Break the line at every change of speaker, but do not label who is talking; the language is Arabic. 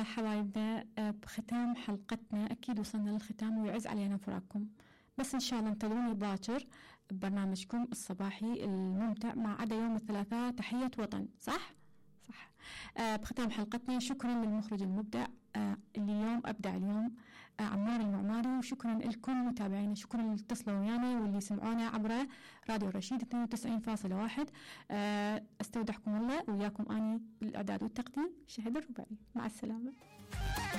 حبايبنا بختام حلقتنا أكيد وصلنا للختام ويعز علينا فراقكم، بس إن شاء الله انتظروني باكر ببرنامجكم الصباحي الممتع مع عدا يوم الثلاثاء تحية وطن. صح؟ بختام حلقتنا شكرا للمخرج المبدع اليوم أبدع اليوم عمار المعماري، وشكرا لكم متابعينا، شكرا اللي اتصلوا ويانا واللي سمعونا عبر راديو الرشيد 92.1. استودعكم الله، وياكم أني بالإعداد والتقديم شهد الرباعي. مع السلامة.